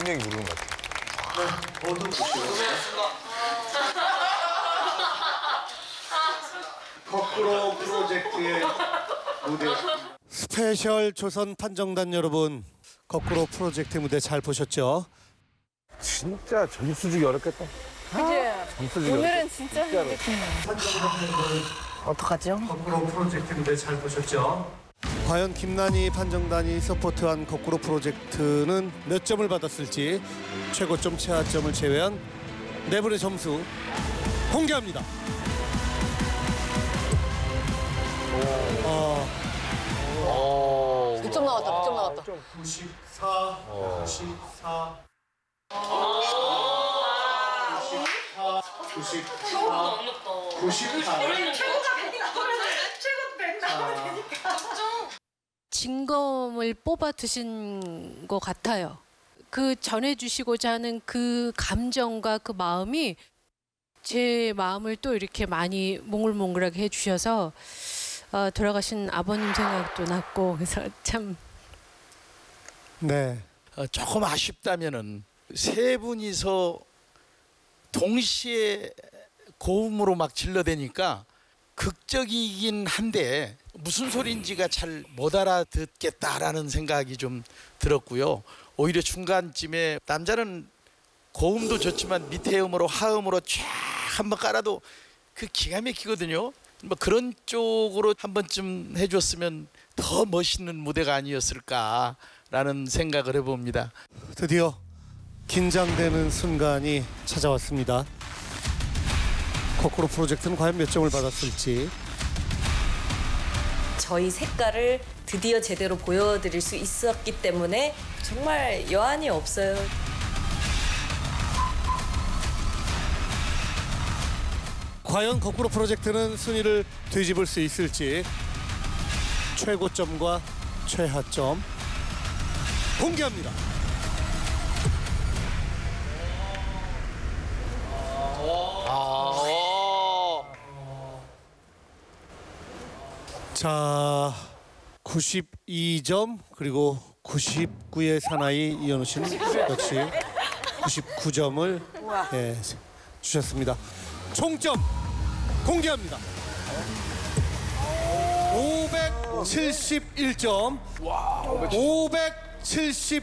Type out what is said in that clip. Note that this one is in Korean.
분명히 모르는 것 같아요. 거꾸로 프로젝트의 무대. 스페셜 조선 판정단 여러분, 거꾸로 프로젝트 무대 잘 보셨죠? 진짜 점수 주기 어렵겠다. 그치? 점수 주기 오늘은 진짜 어떡하죠? 거꾸로 프로젝트 무대 잘 보셨죠? 과연 김난희 판정단이 서포트한 거꾸로 프로젝트는 몇 점을 받았을지 최고점, 최하점을 제외한 네 분의 점수 공개합니다. 100점 나왔다, 100점 나왔다. 94, 94, 94, 98. 진검을 뽑아 드신 것 같아요. 그 전해주시고자 하는 그 감정과 그 마음이 제 마음을 또 이렇게 많이 몽글몽글하게 해주셔서 돌아가신 아버님 생각도 났고, 그래서 참. 네. 조금 아쉽다면은 세 분이서 동시에 고음으로 막 질러대니까 극적이긴 한데 무슨 소리인지가 잘 못 알아듣겠다라는 생각이 좀 들었고요. 오히려 중간쯤에 남자는 고음도 좋지만 밑에 음으로 하음으로 쫙 한번 깔아도 그 기가 막히거든요. 뭐 그런 쪽으로 한 번쯤 해줬으면 더 멋있는 무대가 아니었을까라는 생각을 해봅니다. 드디어 긴장되는 순간이 찾아왔습니다. 거꾸로 프로젝트는 과연 몇 점을 받았을지. 저희 색깔을 드디어 제대로 보여드릴 수 있었기 때문에 정말 여한이 없어요. 과연 거꾸로 프로젝트는 순위를 뒤집을 수 있을지 최고점과 최하점 공개합니다. 자, 92점 그리고 99의 사나이 이현우 씨는 역시 99점을 주셨습니다. 총점 공개합니다. 571점. 571